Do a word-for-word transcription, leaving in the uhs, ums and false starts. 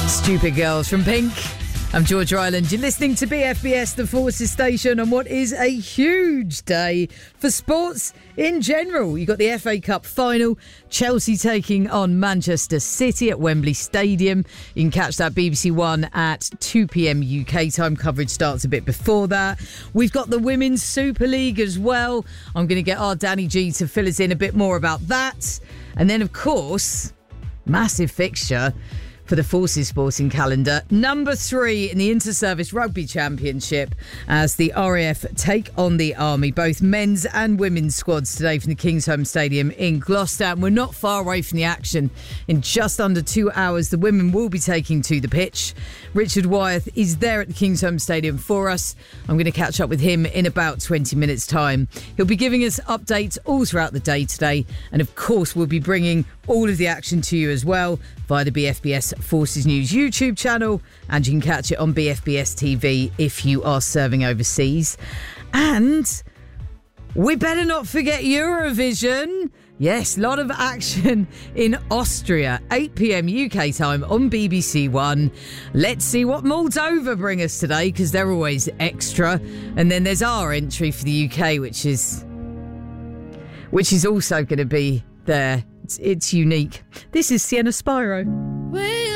Stupid Girls from Pink. I'm George Ryland. You're listening to B F B S, the Forces Station, on what is a huge day for sports in general. You've got the F A Cup final, Chelsea taking on Manchester City at Wembley Stadium. You can catch that B B C One at two p.m. U K time. Coverage starts a bit before that. We've got the Women's Super League as well. I'm going to get our Danny G to fill us in a bit more about that. And then, of course, massive fixture for the Forces sporting calendar. Number three in the Inter-Service Rugby Championship as the R A F take on the Army. Both men's and women's squads today from the Kingsholm Stadium in Gloucester. And we're not far away from the action. In just under two hours, the women will be taking to the pitch. Richard Wyeth is there at the Kingsholm Stadium for us. I'm going to catch up with him in about twenty minutes' time. He'll be giving us updates all throughout the day today. And of course, we'll be bringing all of the action to you as well via the B F B S Forces News YouTube channel, and you can catch it on B F B S T V if you are serving overseas. And we better not forget Eurovision. Yes, a lot of action in Austria, eight p.m. U K time on B B C One. Let's see what Moldova bring us today, because they're always extra. And then there's our entry for the U K, which is which is also going to be there. It's, it's unique. This is Sienna Spyro. Wait.